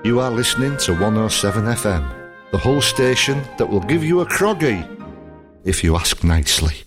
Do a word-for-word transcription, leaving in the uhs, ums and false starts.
You are listening to one oh seven F M, the whole station that will give you a croggy, if you ask nicely.